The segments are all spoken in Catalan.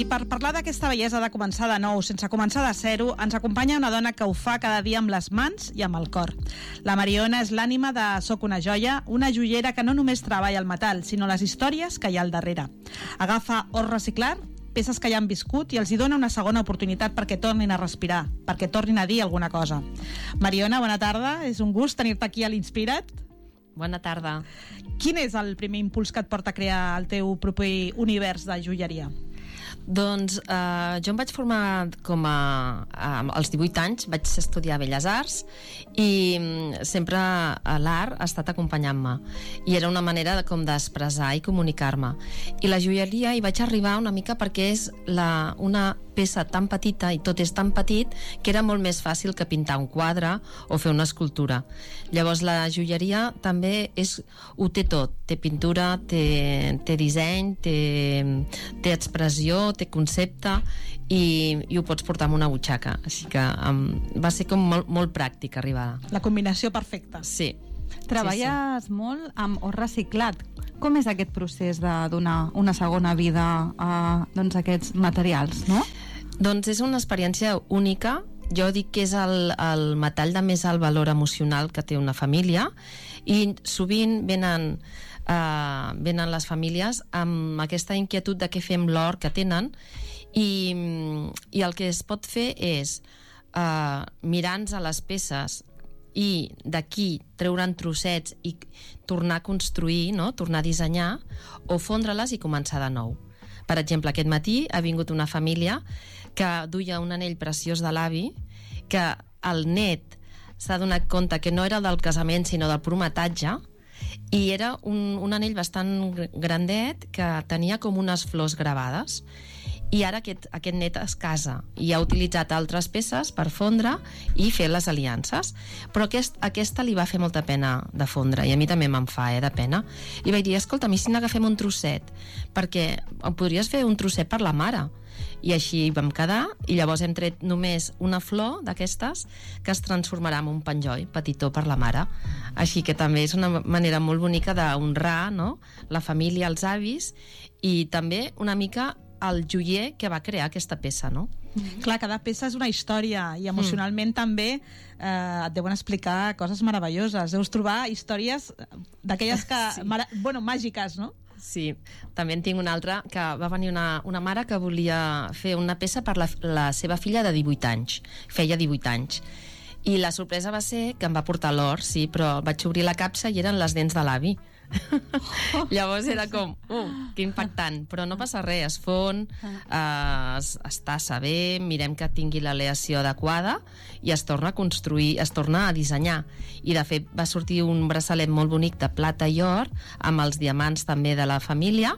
per parlar d'aquesta bellesa de començar de nou, sense començar de zero, ens acompanya una dona que ho fa cada dia amb les mans i amb el cor. La Mariona és l'ànima de Soc una joia, una joiera que no només treballa el metall, sinó les històries que hi ha al darrere. Agafa or reciclar, peces que ja han viscut, i els hi dona una segona oportunitat perquè tornin a respirar, perquè tornin a dir alguna cosa. Mariona, bona tarda, és un gust tenir-te aquí a l'Inspira't. Bona tarda. Quin és el primer impuls que et porta a crear el teu propi univers de joieria? Doncs jo em vaig formar als 18 anys, vaig estudiar Belles Arts i sempre l'art ha estat acompanyant-me i era una manera d'expressar i comunicar-me, i la joieria hi vaig arribar una mica perquè és una peça tan petita i tot és tan petit que era molt més fàcil que pintar un quadre o fer una escultura. Llavors la joieria també ho té tot, té pintura, té disseny, té expressió, té concepte i ho pots portar en una butxaca, així que va ser com molt pràctic arribar. La combinació perfecta. Sí. Treballes molt amb or reciclat. Com és aquest procés de donar una segona vida a aquests materials, no? Doncs és una experiència única. Jo dic que és el metall de més alt valor emocional que té una família, i sovint venen les famílies amb aquesta inquietud de què fem l'or que tenen, i el que es pot fer és mirar-nos a les peces i d'aquí treure'n trossets i tornar a construir, no? Tornar a dissenyar, o fondre-les i començar de nou. Per exemple, aquest matí ha vingut una família que duia un anell preciós de l'avi, que el net s'ha donat compte que no era del casament sinó del prometatge, i era un anell bastant grandet que tenia com unes flors gravades, i ara aquest net es casa i ha utilitzat altres peces per fondre i fer les aliances, però aquesta li va fer molta pena de fondre, i a mi també me'n fa de pena. I vaig dir, escolta, a mi si n'agafem un trosset, perquè podries fer un trosset per la mare. I així vam quedar, i llavors hem tret només una flor d'aquestes que es transformarà en un penjoll petitó per la mare. Així que també és una manera molt bonica d'honrar, no?, la família, els avis, i també una mica el joier que va crear aquesta peça, no? Clar, cada peça és una història, i emocionalment també et deuen explicar coses meravelloses. Deus trobar històries d'aquelles que... Sí. Màgiques, no? Sí, també en tinc una altra, que va venir una mare que volia fer una peça per la seva filla de 18 anys. Feia 18 anys. I la sorpresa va ser que em va portar l'or, sí, però vaig obrir la capsa i eren les dents de l'avi. Llavors era com que impactant, però no passa res, es fon, es tassa bé, mirem que tingui l'aleació adequada i es torna a construir, es torna a dissenyar. I de fet va sortir un braçalet molt bonic de plata i or amb els diamants també de la família,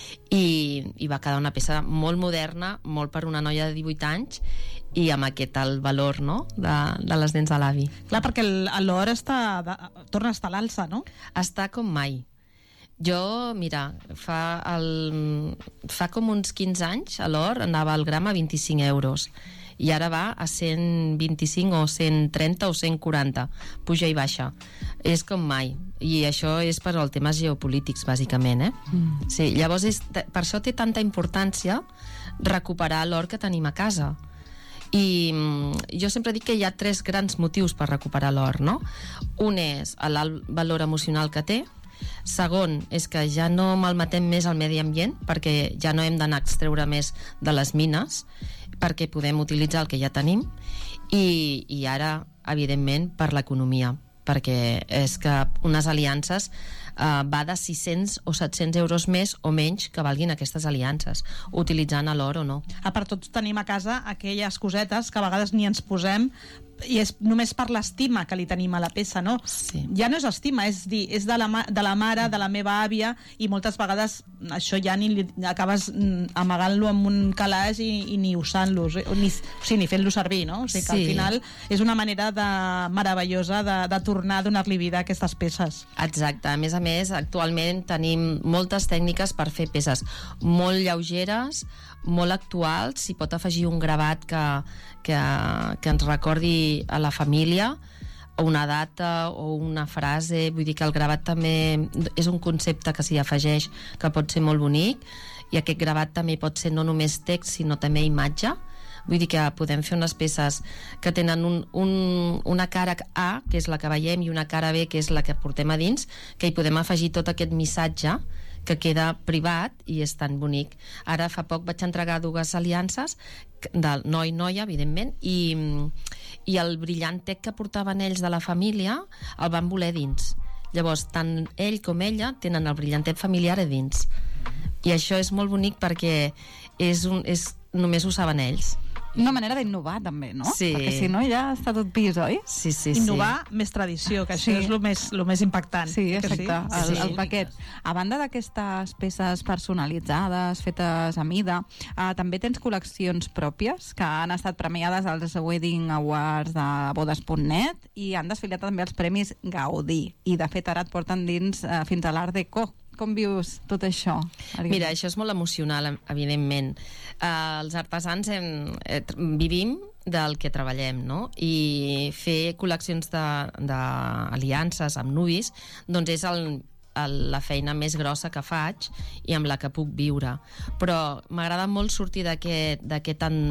i va quedar una peça molt moderna, molt per una noia de 18 anys, i amb aquest el valor, no?, de les dents de l'avi. Clar, perquè l'or torna a estar a l'alça, no? Està com mai. Jo, mira, fa com uns 15 anys l'or anava al gram a 25 euros i ara va a 125 o 130 o 140, puja i baixa. És com mai, i això és per als temes geopolítics, bàsicament, Sí, llavors per això té tanta importància recuperar l'or que tenim a casa. I jo sempre dic que hi ha 3 grans motius per recuperar l'or, no? Un és l'alt valor emocional que té. Segon és que ja no malmetem més el medi ambient, perquè ja no hem d'anar a extreure més de les mines, perquè podem utilitzar el que ja tenim. I ara, evidentment, per l'economia, perquè és que unes aliances va de 600 o 700 euros més o menys que valguin aquestes aliances, utilitzant l'or o no. Per tots tenim a casa aquelles cosetes que a vegades ni ens posem, i és només per l'estima que li tenim a la peça, no? Sí. Ja no és estima, és de la mare, de la meva àvia, i moltes vegades això ja ni acabes amagant-lo en un calaix i ni usant-lo, ni fent-lo servir, no? O sigui que al final és una manera meravellosa de tornar a donar-li vida a aquestes peces. Exacte, a més, actualment tenim moltes tècniques per fer peces molt lleugeres, molt actuals. S'hi pot afegir un gravat que ens recordi a la família, o una data o una frase. Vull dir que el gravat també és un concepte que s'hi afegeix, que pot ser molt bonic, i aquest gravat també pot ser no només text sinó també imatge. Vull dir que podem fer unes peces que tenen una cara A, que és la que veiem, i una cara B, que és la que portem a dins, que hi podem afegir tot aquest missatge que queda privat i és tan bonic. Ara fa poc vaig entregar 2 aliances del noi-noia, evidentment, i el brillant tec que portaven ells de la família el van voler dins. Llavors, tant ell com ella tenen el brillantet familiar a dins. I això és molt bonic perquè només ho saben ells. Una manera d'innovar, també, no? Sí. Perquè si no ja està tot pis, oi? Sí. Innovar més tradició, que això és el més impactant. Sí, exacte, Sí? el paquet. A banda d'aquestes peces personalitzades, fetes a mida, també tens col·leccions pròpies que han estat premiades als Wedding Awards de bodes.net i han desfilat també els Premis Gaudí. I, de fet, ara et porten dins fins a l'Art Deco. Com vius tot això? Mira, això és molt emocional, evidentment. Els artesans vivim del que treballem, no? I fer col·leccions d'aliances amb nuvis doncs és la feina més grossa que faig i amb la que puc viure. Però m'agrada molt sortir d'aquest